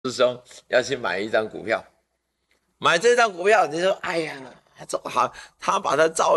师兄要去买一张股票，买这张股票，你说，哎呀，这好，他把它照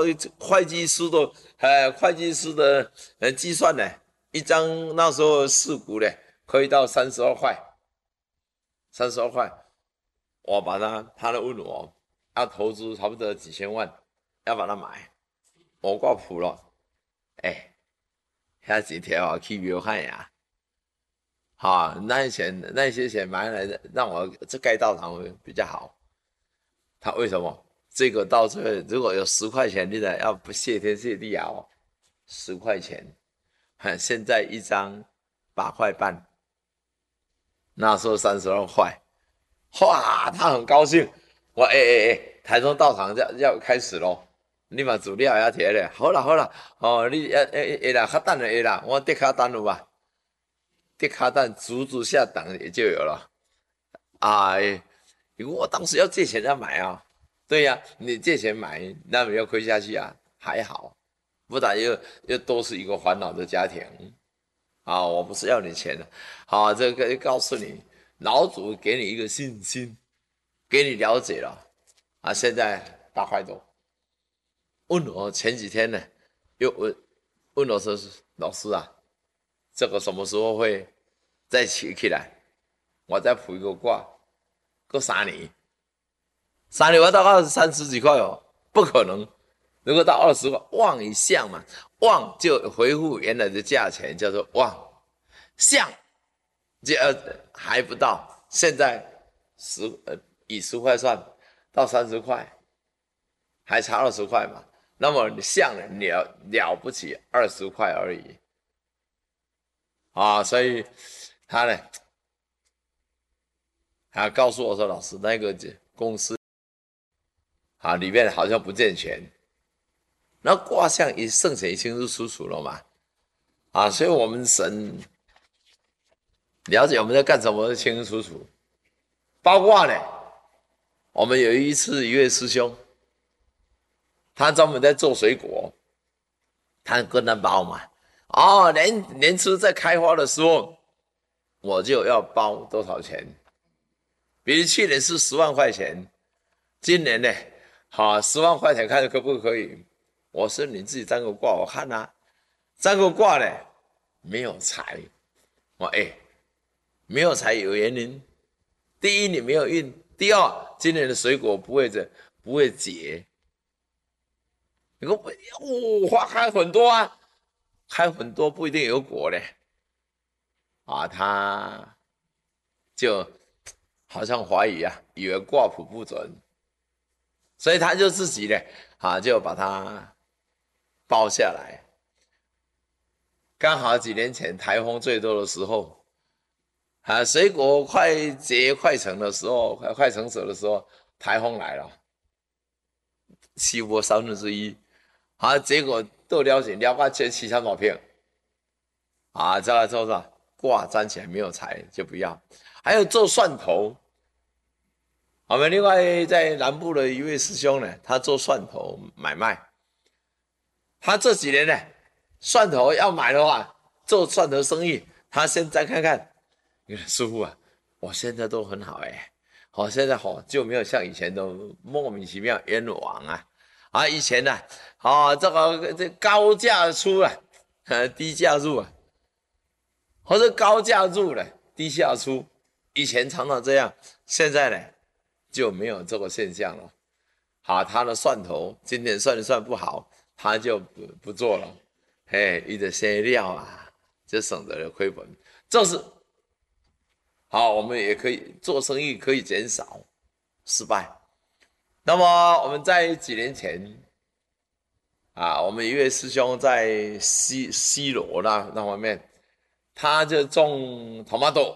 会计师的计算呢，一张那时候市股呢可以到32块，32块，我把他来问我要投资差不多几千万，要把它买，我挂谱了，哎，那几条啊去约翰呀。好，那些钱买来的，让我这盖道场会比较好。他为什么？这个到最后如果有10块钱，你得要不谢天谢地啊！哦，10块钱，现在一张8块半，那时候32块，哇，他很高兴。我台中道场要开始咯，你嘛资料要贴咧。好啦好啦，哦，你会啦，较等会啦，我跌卡单有吧？跌卡单足下档也就有了。哎，因为我当时要借钱来买啊，对呀、你借钱买，那没有亏下去啊，还好，不然又多是一个烦恼的家庭啊。我不是要你钱的，好，这个告诉你，老祖给你一个信心，给你了解了啊。现在8块多，问我前几天呢，又问我说，老师啊，这个什么时候会再起来？我再卜一个卦，过3年。3年我大概30几块哦，不可能。如果到20块，旺一向嘛，旺就恢复原来的价钱，叫做旺。向就还不到，现在以10块算，到30块，还差20块嘛。那么向呢了不起20块而已啊，所以他呢还告诉我说，老师那个公司啊里面好像不健全。那卦象也圣贤清楚楚楚了嘛，啊，所以我们神了解我们在干什么清清楚楚。包括呢，我们有一次一位师兄，他专门在做水果，他跟他包嘛，哦，年初在开花的时候，我就要包多少钱？比如去年是10万块钱，今年呢，好10万块钱，看可不可以？我说你自己占个卦，我看啊，占个卦呢没有财，我没有财有原因，第一你没有运，第二今年的水果不会结，你说花开很多啊，开很多不一定有果嘞，啊，他就好像怀疑啊，以为卦谱不准，所以他就自己呢，就把它包下来。刚好几年前台风最多的时候，水果快结快成的时候，快成熟的时候，台风来了，西波1/3，结果都了解了解这七三毛片，再来做啥？挂粘起来没有财就不要。还有做蒜头，我们另外在南部的一位师兄呢，他做蒜头买卖，他这几年呢，蒜头要买的话，做蒜头生意，他先再看看，你看师傅啊，我现在都很好好，现在好就没有像以前都莫名其妙冤枉以前呢，这高价出了，低价入啊，或者高价入了，低价出，以前常常这样，现在呢就没有这个现象了。好，他的蒜头今年算一算不好，他就不做了，一直先料就省得了亏本。这是好，我们也可以做生意，可以减少失败。那么我们在几年前我们一位师兄在西罗那方面，他就种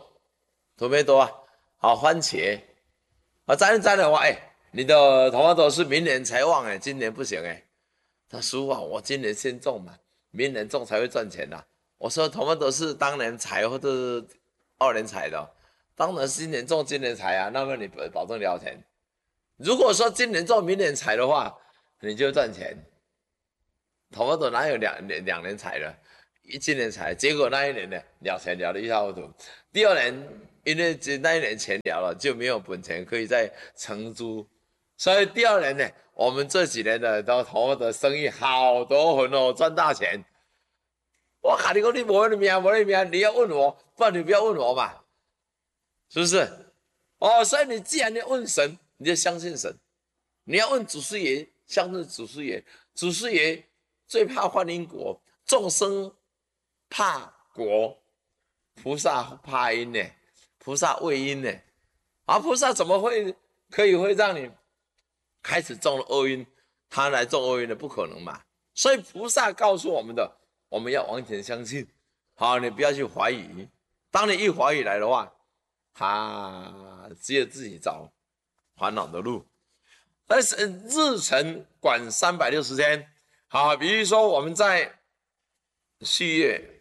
tomato 番茄摘的话，你的 tomato 是明年才旺今年不行他说我今年先种嘛，明年种才会赚钱我说 tomato 是当年采或者2年采的当然是今年种今年采那么你保证了钱。如果说今年种明年采的话，你就赚钱。tomato 哪有两年采的？今年采，结果那一年呢了钱了的一塌糊涂。第二年因为那一年钱了了，就没有本钱可以再承租，所以第二年呢，我们这几年的都投的生意好多很哦，赚大钱。我卡你讲你没你命，没你命，你要问我，不然你不要问我嘛，是不是？哦，所以你既然你问神，你就相信神；你要问祖师爷，相信祖师爷。祖师爷最怕换因果，众生怕果，菩萨怕因呢，菩萨畏因呢。啊，菩萨怎么可以让你开始种了恶因？他来种恶因的不可能嘛。所以菩萨告诉我们的，我们要完全相信。好，你不要去怀疑。当你一怀疑来的话，只有自己找烦恼的路。但是日程管360天，好，比如说我们在4月，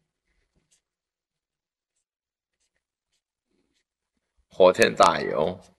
火天大有，